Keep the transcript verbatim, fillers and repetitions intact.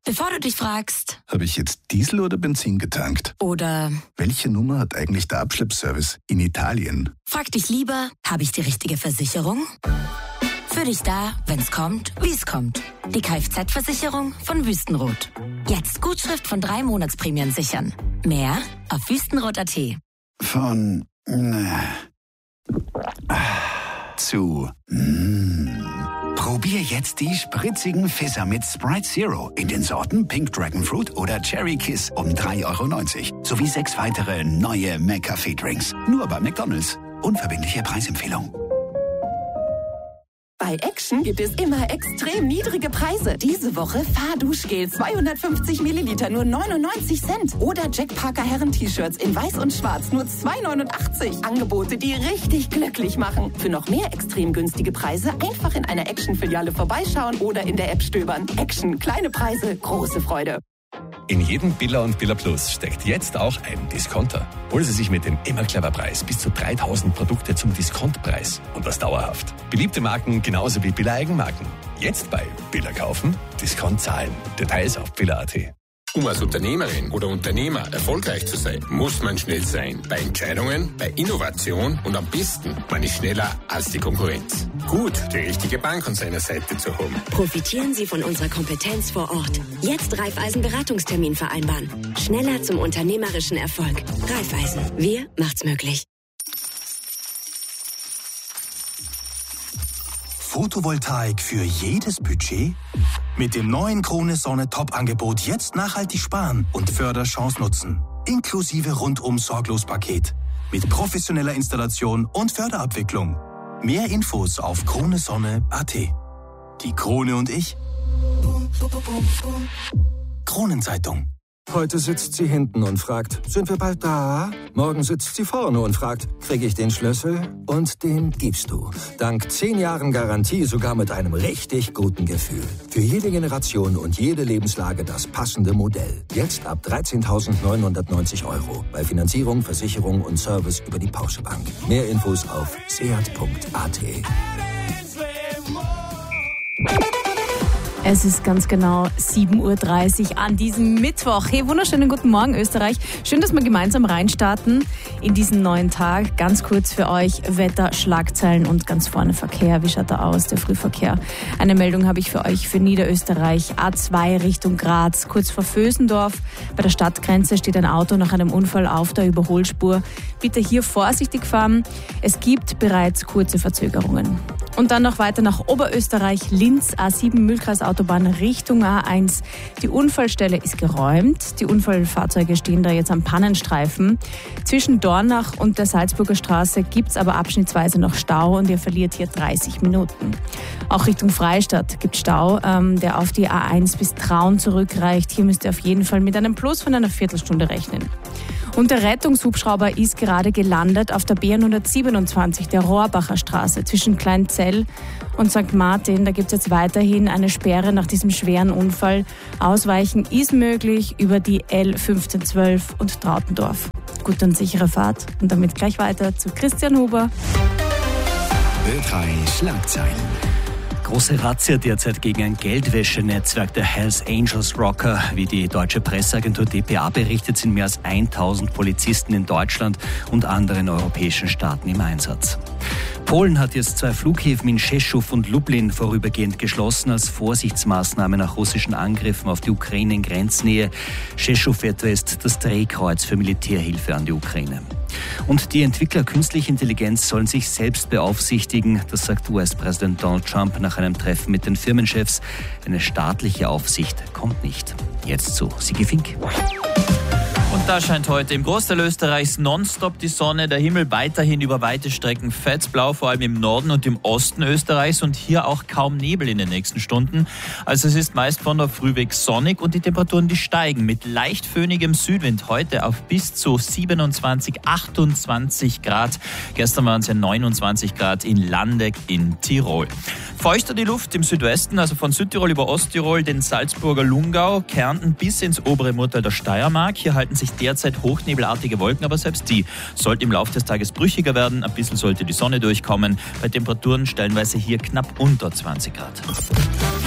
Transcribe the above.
Bevor du dich fragst, habe ich jetzt Diesel oder Benzin getankt? Oder welche Nummer hat eigentlich der Abschleppservice in Italien? frag dich lieber, habe ich die richtige Versicherung? Für dich da, wenn's kommt, wie's kommt. Die Kfz-Versicherung von Wüstenrot. Jetzt Gutschrift von drei Monatsprämien sichern. Mehr auf wüstenrot punkt at. Von äh, zu mm. Probier jetzt die spritzigen Fizzer mit Sprite Zero in den Sorten Pink Dragon Fruit oder Cherry Kiss um drei Euro neunzig. Sowie sechs weitere neue McCafé-Drinks. Nur bei McDonald's. Unverbindliche Preisempfehlung. Bei Action gibt es immer extrem niedrige Preise. Diese Woche Fahrduschgel zweihundertfünfzig Milliliter nur neunundneunzig Cent. Oder Jack Parker Herren-T-Shirts in weiß und schwarz nur zwei neunundachtzig. Angebote, die richtig glücklich machen. Für noch mehr extrem günstige Preise einfach in einer Action-Filiale vorbeischauen oder in der App stöbern. Action, kleine Preise, große Freude. In jedem Billa und Billa Plus steckt jetzt auch ein Discounter. Holen Sie sich mit dem immer clever Preis bis zu dreitausend Produkte zum Diskontpreis. Und das dauerhaft. Beliebte Marken genauso wie Billa Eigenmarken. Jetzt bei Billa kaufen, Discount zahlen. Details auf billa punkt at. Um als Unternehmerin oder Unternehmer erfolgreich zu sein, muss man schnell sein. Bei Entscheidungen, bei Innovation und am besten, man ist schneller als die Konkurrenz. Gut, die richtige Bank an seiner Seite zu haben. Profitieren Sie von unserer Kompetenz vor Ort. Jetzt Raiffeisen Beratungstermin vereinbaren. Schneller zum unternehmerischen Erfolg. Raiffeisen. Wir macht's möglich. Photovoltaik für jedes Budget? Mit dem neuen Krone Sonne Top-Angebot jetzt nachhaltig sparen und Förderchance nutzen. Inklusive Rundum-Sorglos-Paket. Mit professioneller Installation und Förderabwicklung. Mehr Infos auf krone sonne punkt at. Die Krone und ich. Kronenzeitung. Heute sitzt sie hinten und fragt, sind wir bald da? Morgen sitzt sie vorne und fragt, kriege ich den Schlüssel? Und den gibst du. Dank zehn Jahren Garantie sogar mit einem richtig guten Gefühl. Für jede Generation und jede Lebenslage das passende Modell. Jetzt ab dreizehntausendneunhundertneunzig Euro. Bei Finanzierung, Versicherung und Service über die Porsche Bank. Mehr Infos auf seat punkt at. Es ist ganz genau sieben Uhr dreißig an diesem Mittwoch. Hey, wunderschönen guten Morgen Österreich. Schön, dass wir gemeinsam reinstarten in diesen neuen Tag. Ganz kurz für euch Wetter, Schlagzeilen und ganz vorne Verkehr. Wie schaut da aus, der Frühverkehr? Eine Meldung habe ich für euch für Niederösterreich. A zwei Richtung Graz, kurz vor Vösendorf. Bei der Stadtgrenze steht ein Auto nach einem Unfall auf der Überholspur. Bitte hier vorsichtig fahren. Es gibt bereits kurze Verzögerungen. Und dann noch weiter nach Oberösterreich, Linz, A sieben Mühlkreisautobahn Richtung A eins. Die Unfallstelle ist geräumt. Die Unfallfahrzeuge stehen da jetzt am Pannenstreifen. Zwischen Dornach und der Salzburger Straße gibt's aber abschnittsweise noch Stau und ihr verliert hier dreißig Minuten. Auch Richtung Freistadt gibt Stau, ähm, der auf die A eins bis Traun zurückreicht. Hier müsst ihr auf jeden Fall mit einem Plus von einer Viertelstunde rechnen. Und der Rettungshubschrauber ist gerade gelandet auf der B hundertsiebenundzwanzig, der Rohrbacher Straße, zwischen Kleinzell und Sankt Martin. Da gibt es jetzt weiterhin eine Sperre nach diesem schweren Unfall. Ausweichen ist möglich über die L fünfzehn zwölf und Trautendorf. Gute und sichere Fahrt. Und damit gleich weiter zu Christian Huber. Ö drei Schlagzeilen. Große Razzia derzeit gegen ein Geldwäschenetzwerk der Hells Angels Rocker. Wie die deutsche Presseagentur D P A berichtet, sind mehr als tausend Polizisten in Deutschland und anderen europäischen Staaten im Einsatz. Polen hat jetzt zwei Flughäfen in Rzeszów und Lublin vorübergehend geschlossen als Vorsichtsmaßnahme nach russischen Angriffen auf die Ukraine in Grenznähe. Rzeszów etwa ist das Drehkreuz für Militärhilfe an die Ukraine. Und die Entwickler künstlicher Intelligenz sollen sich selbst beaufsichtigen, das sagt U S-Präsident Donald Trump nach einem Treffen mit den Firmenchefs. Eine staatliche Aufsicht kommt nicht. Jetzt zu Sigi Fink. Und da scheint heute im Großteil Österreichs nonstop die Sonne, der Himmel weiterhin über weite Strecken fettblau, vor allem im Norden und im Osten Österreichs und hier auch kaum Nebel in den nächsten Stunden. Also es ist meist von der Früh weg sonnig und die Temperaturen, die steigen mit leicht föhnigem Südwind heute auf bis zu siebenundzwanzig, achtundzwanzig Grad. Gestern waren es ja neunundzwanzig Grad in Landeck in Tirol. Feuchter die Luft im Südwesten, also von Südtirol über Osttirol, den Salzburger Lungau, Kärnten bis ins obere Murtal der Steiermark. Hier halten sich derzeit hochnebelartige Wolken, aber selbst die sollten im Laufe des Tages brüchiger werden. Ein bisschen sollte die Sonne durchkommen. Bei Temperaturen stellenweise hier knapp unter zwanzig Grad.